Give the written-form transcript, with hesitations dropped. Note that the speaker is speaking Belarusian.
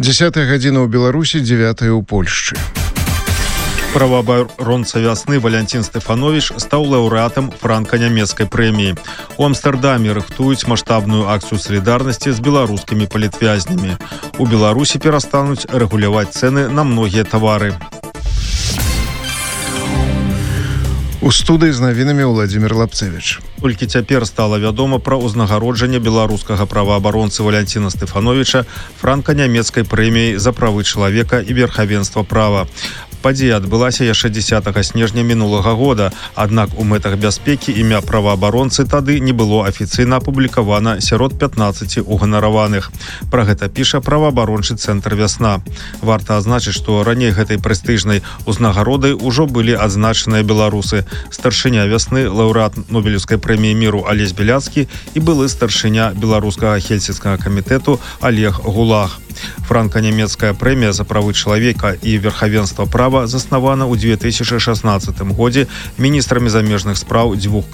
10 гадзіна ў Беларусі, 9 у Польшчы. Праваабаронца вясны Валянцін Стэфановіч стаў лаўрэатам франка-нямецкай прэміі. У Амстэрдаме рыхтуюць маштабную акцыю салідарнасці з беларускімі палітвязнямі. У Беларусі перастануць рэгуляваць цэны на многія тавары. У студыі з навінамі Владзімір Лапцевіч. Толькі цяпер стала вядома пра ўзнагароджанне беларускага праваабаронцы Валянціна Стэфановіча франка-нямецкай прэміяй за правы чалавека і верхавенства права. Падзея адбылася яшчэ 10 снежня мінулага года, аднак у мэтах бяспекі імя праваабаронцы тады не было афіцыйна апублікавана сярод 15 уганараваных. Пра гэта піша праваабарончы цэнтр «Вясна». Варта адзначыць, што раней гэтай прэстыжнай узнагародай ужо былі адзначаныя беларусы. Старшыня «Вясны», лаўрэат Нобелеўскай прэміі міру Алесь Беляцкі і былы старшыня беларускага хельсінскага камітэту Олег Гулах. Франка-нямецкая прэмія за правы чалавека і верхавенства права заснавана ў 2016 годзе міністрамі замежных спраў дзвюх